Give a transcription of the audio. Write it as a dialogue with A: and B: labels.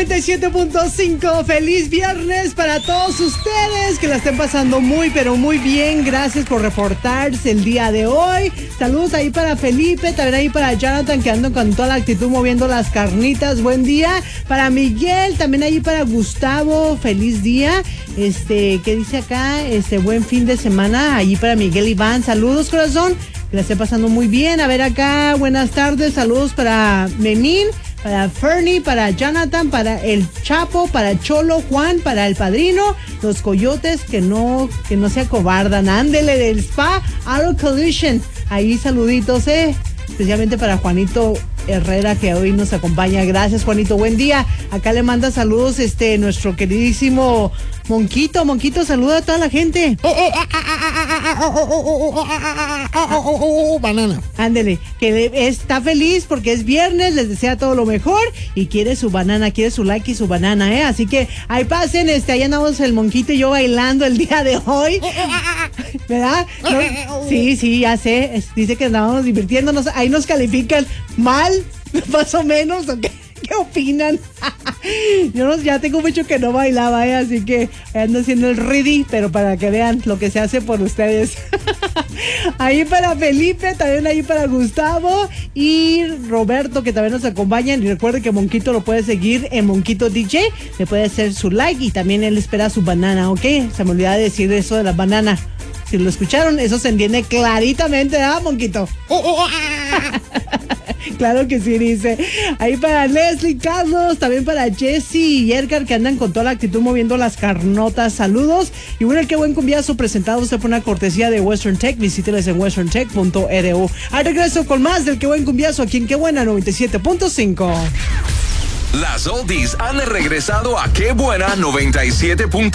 A: 97.5. Feliz viernes para todos ustedes, que la estén pasando muy, pero muy bien. Gracias por reportarse el día de hoy. Saludos ahí para Felipe, también ahí para Jonathan, que ando con toda la actitud moviendo las carnitas. Buen día. Para Miguel, también ahí para Gustavo. Feliz día. ¿Qué dice acá? Buen fin de semana. Allí para Miguel Iván. Saludos, corazón. Que la esté pasando muy bien. A ver acá, buenas tardes. Saludos para Memín, para Fernie, para Jonathan, para el Chapo, para Cholo, Juan, para el Padrino, los coyotes que no se acobardan. Ándele del Spa Auto Collision. Ahí saluditos, especialmente para Juanito Herrera, que hoy nos acompaña. Gracias, Juanito, buen día. Acá le manda saludos nuestro queridísimo Monquito. Monquito, saluda a toda la gente.
B: Banana.
A: Ándele, que está feliz porque es viernes, les desea todo lo mejor y quiere su banana, quiere su like y su banana, Así que ahí pasen, ahí andamos el Monquito y yo bailando el día de hoy. ¿Verdad? ¿No? Sí, ya sé. Dice que andábamos divirtiéndonos. Ahí nos califican mal, más o menos, ¿o qué? ¿Qué opinan? Yo ya tengo mucho que no bailaba, así que ando haciendo el ready, pero para que vean lo que se hace por ustedes. Ahí para Felipe, también ahí para Gustavo y Roberto, que también nos acompañan. Y recuerde que Monquito lo puede seguir en Monquito DJ, le puede hacer su like y también él espera su banana, ¿ok? Se me olvidaba de decir eso de la banana. Si lo escucharon, eso se entiende claritamente, Monquito? Claro que sí, dice. Ahí para Leslie, Carlos, también para Jesse y Edgar, que andan con toda la actitud moviendo las carnotas. Saludos. Y bueno, el Qué Buen Cumbiazo presentado usted por una cortesía de Western Tech. Visíteles en westerntech.edu. Al regreso con más del Qué Buen Cumbiazo aquí en Qué Buena 97.5.
C: Las oldies han regresado a Qué Buena 97.5.